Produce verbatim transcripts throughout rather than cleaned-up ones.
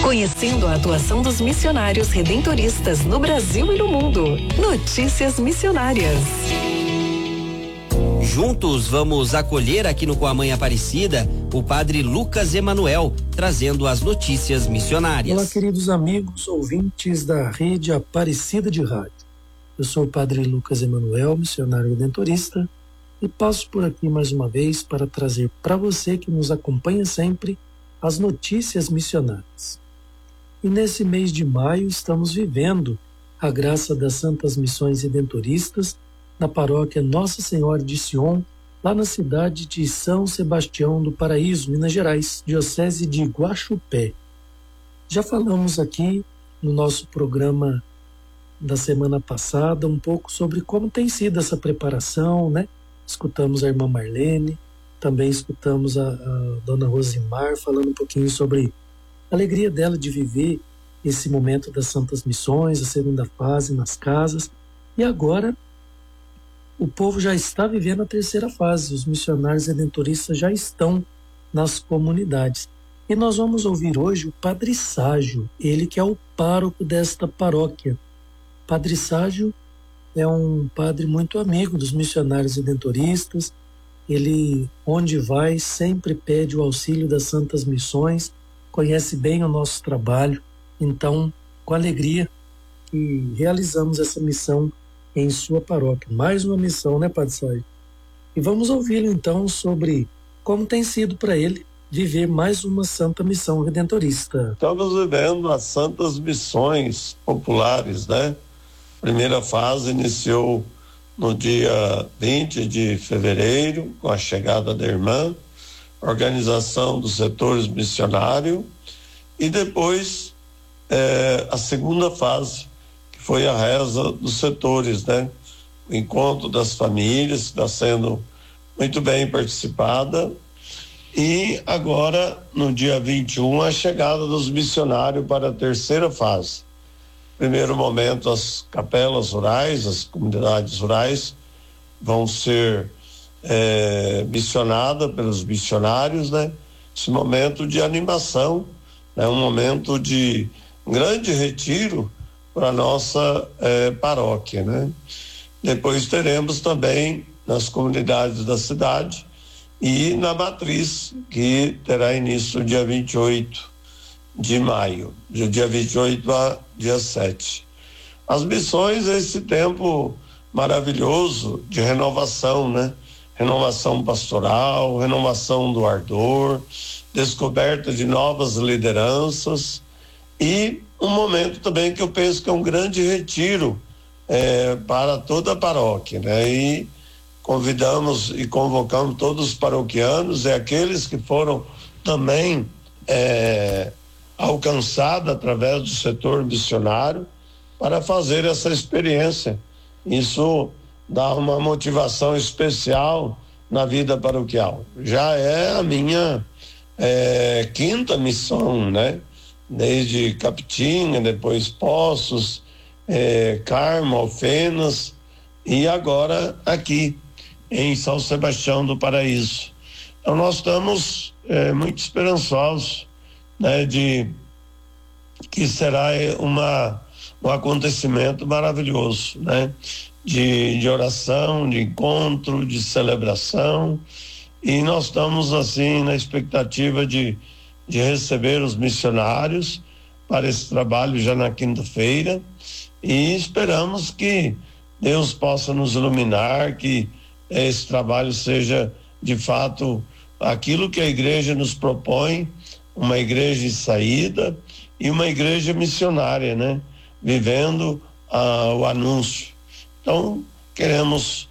Conhecendo a atuação dos missionários redentoristas no Brasil e no mundo. Notícias Missionárias. Juntos vamos acolher aqui no Coamã Aparecida o padre Lucas Emanuel, trazendo as notícias missionárias. Olá, queridos amigos, ouvintes da rede Aparecida de Rádio. Eu sou o padre Lucas Emanuel, missionário redentorista, e passo por aqui mais uma vez para trazer para você que nos acompanha sempre as notícias missionárias. E nesse mês de maio estamos vivendo a graça das Santas Missões Redentoristas na paróquia Nossa Senhora de Sion, lá na cidade de São Sebastião do Paraíso, Minas Gerais, diocese de Guaxupé. Já falamos aqui no nosso programa da semana passada um pouco sobre como tem sido essa preparação, né? Escutamos a irmã Marlene, também escutamos a, a dona Rosimar falando um pouquinho sobre a alegria dela de viver esse momento das Santas Missões, a segunda fase nas casas, e agora o povo já está vivendo a terceira fase, os missionários redentoristas já estão nas comunidades. E nós vamos ouvir hoje o Padre Ságio, ele que é o pároco desta paróquia. Padre Ságio é um padre muito amigo dos missionários redentoristas, ele, onde vai, sempre pede o auxílio das Santas Missões, conhece bem o nosso trabalho, então, com alegria, que realizamos essa missão em sua paróquia. Mais uma missão, né, Padre Ságio? E vamos ouvi-lo então sobre como tem sido para ele viver mais uma santa missão redentorista. Estamos vivendo as santas missões populares, né? Primeira fase iniciou no dia vinte de fevereiro, com a chegada da irmã, organização dos setores missionários, e depois eh, a segunda fase, foi a reza dos setores, né? O encontro das famílias está sendo muito bem participada, e agora no dia vinte e um a chegada dos missionários para a terceira fase. Primeiro momento, as capelas rurais, as comunidades rurais vão ser é, missionadas pelos missionários, né? Esse momento de animação, né? Um momento de grande retiro para a nossa eh, paróquia, né? Depois teremos também nas comunidades da cidade e na matriz, que terá início no dia vinte e oito de maio, do dia vinte e oito a dia sete. As missões é esse tempo maravilhoso de renovação, né? Renovação pastoral, renovação do ardor, descoberta de novas lideranças e um momento também que eu penso que é um grande retiro é, para toda a paróquia, né? E convidamos e convocamos todos os paroquianos e aqueles que foram também é, alcançados através do setor missionário para fazer essa experiência. Isso dá uma motivação especial na vida paroquial. Já é a minha é, quinta missão, né? Desde Capitinga, depois Poços, eh, Carmo, Alfenas e agora aqui em São Sebastião do Paraíso. Então nós estamos eh, muito esperançosos, né, de que será uma, um acontecimento maravilhoso, né, de, de oração, de encontro, de celebração, e nós estamos assim na expectativa de de receber os missionários para esse trabalho já na quinta-feira, e esperamos que Deus possa nos iluminar, que esse trabalho seja de fato aquilo que a igreja nos propõe, uma igreja de saída e uma igreja missionária, né? Vivendo ah, o anúncio. Então queremos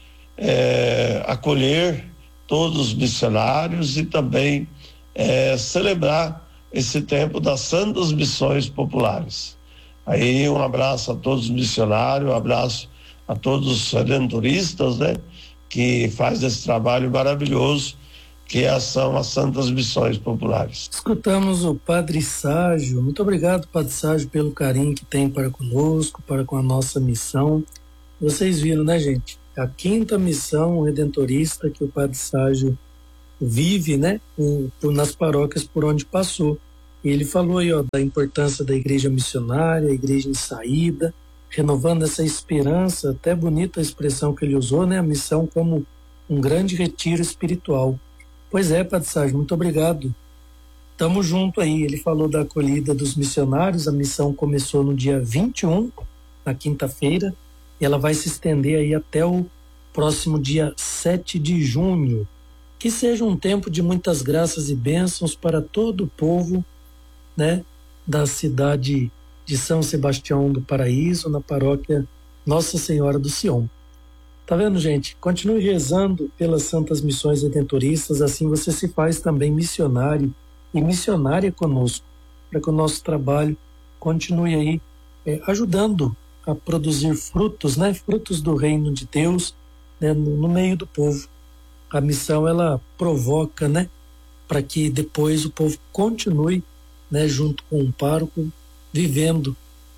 eh, acolher todos os missionários e também É, celebrar esse tempo das Santas Missões Populares. Aí um abraço a todos os missionários, um abraço a todos os redentoristas, né? Que faz esse trabalho maravilhoso que são as Santas Missões Populares. Escutamos o Padre Ságio. Muito obrigado, Padre Ságio, pelo carinho que tem para conosco, para com a nossa missão. Vocês viram, né, gente? A quinta missão redentorista que o Padre Ságio vive, né, nas paróquias por onde passou. E ele falou aí, ó, da importância da igreja missionária, a igreja em saída, renovando essa esperança, até bonita a expressão que ele usou, né? A missão como um grande retiro espiritual. Pois é, Padre Sérgio, muito obrigado. Tamo junto aí. Ele falou da acolhida dos missionários, a missão começou no dia vinte e um, na quinta-feira, e ela vai se estender aí até o próximo dia sete de junho. Que seja um tempo de muitas graças e bênçãos para todo o povo, né, da cidade de São Sebastião do Paraíso, na paróquia Nossa Senhora do Sion. Tá vendo, gente? Continue rezando pelas Santas Missões Redentoristas, assim você se faz também missionário e missionária conosco, para que o nosso trabalho continue aí é, ajudando a produzir frutos, né? Frutos do reino de Deus, né? no, no meio do povo. A missão, ela provoca, né? Para que depois o povo continue, né? Junto com o pároco, vivendo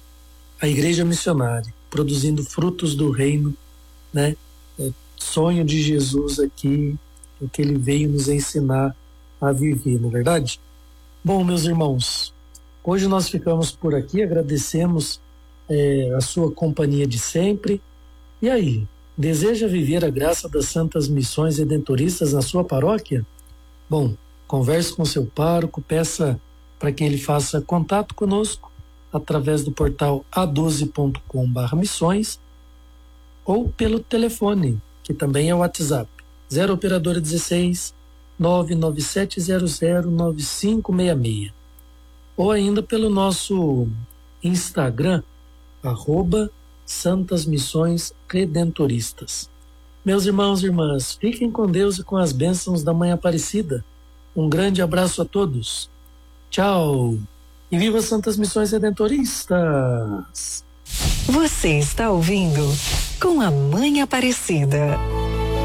a igreja missionária, produzindo frutos do reino, né? É, sonho de Jesus aqui, o que ele veio nos ensinar a viver, não é verdade? Bom, meus irmãos, hoje nós ficamos por aqui, agradecemos é, a sua companhia de sempre. E aí, deseja viver a graça das Santas Missões Redentoristas na sua paróquia? Bom, converse com seu pároco, peça para que ele faça contato conosco através do portal a doze ponto com barra missões ou pelo telefone, que também é o WhatsApp, zero operadora dezesseis, nove nove sete zero zero nove cinco seis seis, ou ainda pelo nosso Instagram, arroba Santas Missões Redentoristas. Meus irmãos e irmãs, fiquem com Deus e com as bênçãos da Mãe Aparecida. Um grande abraço a todos. Tchau! E viva as Santas Missões Redentoristas! Você está ouvindo Com a Mãe Aparecida.